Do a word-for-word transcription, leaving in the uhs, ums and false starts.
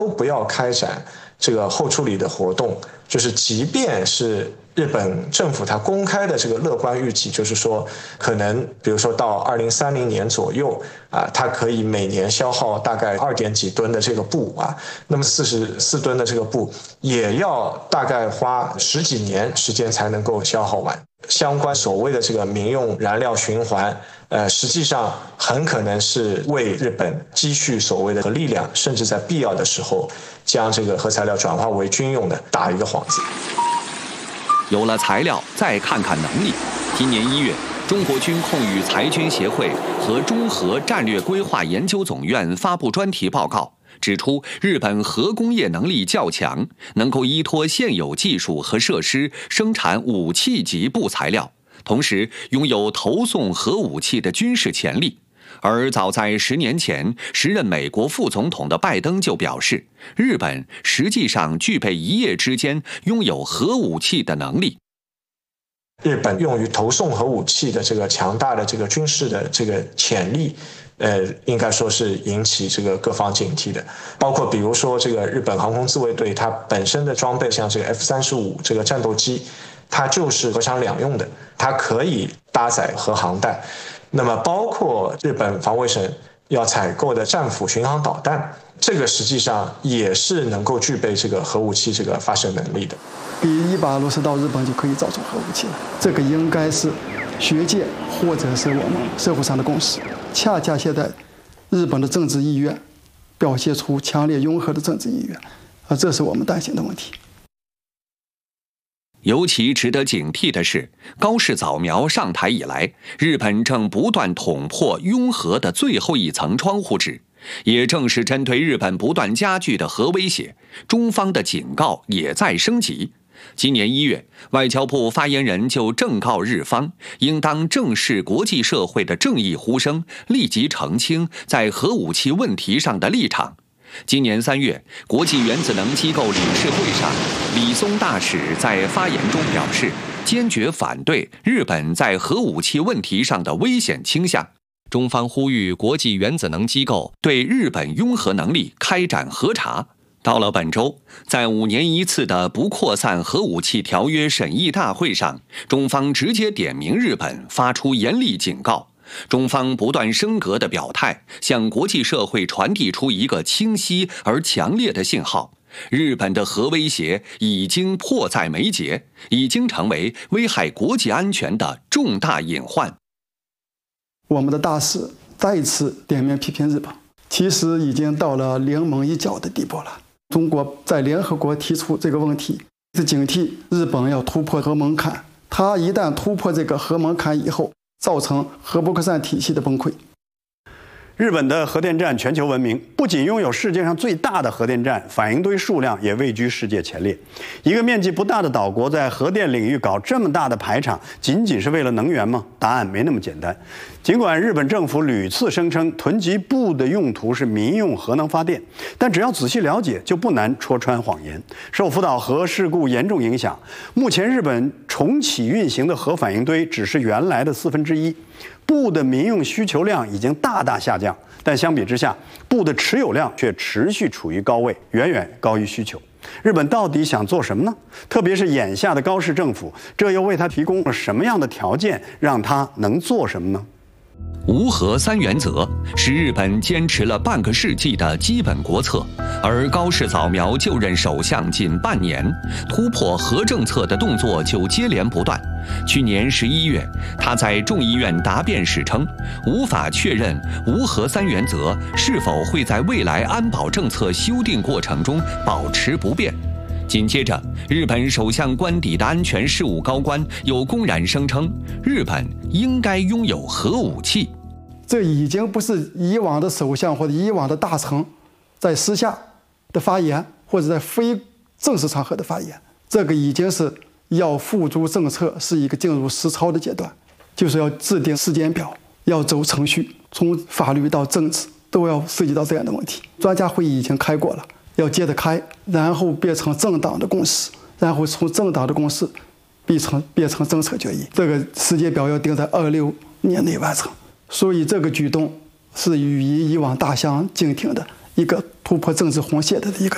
都不要开展这个后处理的活动，就是即便是日本政府它公开的这个乐观预计，就是说可能比如说到二零三零年左右啊，它可以每年消耗大概二点几吨的这个布啊，那么四十四吨的这个布也要大概花十几年时间才能够消耗完。相关所谓的这个民用燃料循环，呃，实际上很可能是为日本积蓄所谓的力量，甚至在必要的时候将这个核材料转化为军用的打一个幌子。 有了材料，再看看能力。今年一月，中国军控与裁军协会和中核战略规划研究总院发布专题报告，指出日本核工业能力较强，能够依托现有技术和设施生产武器级布材料，同时拥有投送核武器的军事潜力。而早在十年前，时任美国副总统的拜登就表示，日本实际上具备一夜之间拥有核武器的能力。 日本用于投送核武器的这个强大的这个军事的这个潜力，呃，应该说是引起这个各方警惕的。包括比如说这个日本航空自卫队，它本身的装备像这个 F 三十五这个战斗机，它就是核强两用的，它可以搭载核航弹。那么包括日本防卫省要采购的战斧巡航导弹，这个实际上也是能够具备这个核武器这个发射能力的。 比一把螺丝到日本就可以造出核武器了，这个应该是学界或者是我们社会上的共识。恰恰现在日本的政治意愿表现出强烈拥核的政治意愿，啊，这是我们担心的问题。 尤其值得警惕的是，高市早苗上台以来，日本正不断捅破拥核的最后一层窗户纸。也正是针对日本不断加剧的核威胁，中方的警告也在升级。今年一月，外交部发言人就正告日方，应当正视国际社会的正义呼声，立即澄清在核武器问题上的立场。今年三月，国际原子能机构理事会上，李松大使在发言中表示，坚决反对日本在核武器问题上的危险倾向。中方呼吁国际原子能机构对日本拥核能力开展核查。到了本周，在五年一次的不扩散核武器条约审议大会上，中方直接点名日本，发出严厉警告。中方不断升格的表态，向国际社会传递出一个清晰而强烈的信号：日本的核威胁已经迫在眉睫，已经成为危害国际安全的重大隐患。 我们的大使再次点名批评日本，其实已经到了临门一脚的地步了。中国在联合国提出这个问题，是警惕日本要突破核门槛。它一旦突破这个核门槛以后，造成核不扩散体系的崩溃。 日本的核电站全球闻名，不仅拥有世界上最大的核电站，反应堆数量也位居世界前列。一个面积不大的岛国在核电领域搞这么大的排场，仅仅是为了能源吗？答案没那么简单。尽管日本政府屡次声称囤积布的用途是民用核能发电，但只要仔细了解，就不难戳穿谎言。受福岛核事故严重影响，目前日本重启运行的核反应堆只是原来的四分之一。布的民用需求量已经大大下降，但相比之下，布的持有量却持续处于高位，远远高于需求。日本到底想做什么呢？特别是眼下的高市政府，这又为他提供了什么样的条件，让他能做什么呢？ 无核三原则是日本坚持了半个世纪的基本国策，而高市早苗就任首相仅半年，突破核政策的动作就接连不断。去年十一月，他在众议院答辩时称，无法确认无核三原则是否会在未来安保政策修订过程中保持不变。紧接着，日本首相官邸的安全事务高官又公然声称，日本应该拥有核武器。 这已经不是以往的首相或者以往的大臣在私下的发言，或者在非正式场合的发言，这个已经是要付诸政策，是一个进入实操的阶段，就是要制定时间表，要走程序，从法律到政治都要涉及到这样的问题。专家会议已经开过了，要接着开，然后变成政党的共识，然后从政党的共识变成变成政策决议。这个时间表要定在二六年内完成。所以这个举动是与以往大相径庭的一个突破政治红线的一个